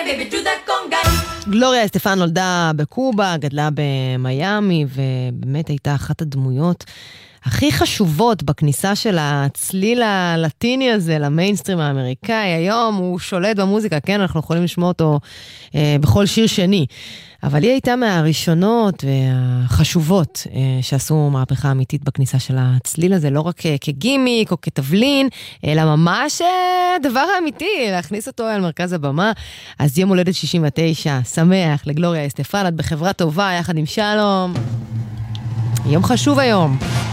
גלוריה אסטפן נולדה בקובה, גדלה במיימי, ובאמת הייתה אחת הדמויות הכי חשובות בכניסה של הצליל הלטיני הזה למיינסטרים האמריקאי. היום הוא שולט במוזיקה, כן, אנחנו יכולים לשמוע אותו בכל שיר שני. אבל היא הייתה מהראשונות והחשובות שעשו מהפכה אמיתית בכניסה של הצליל הזה, לא רק כגימיק או כתבלין, אלא ממש דבר האמיתי, להכניס אותו אל מרכז הבמה. אז יום הולדת 69, שמח לגלוריה אסטפן, את בחברה טובה יחד עם שלום. יום חשוב היום.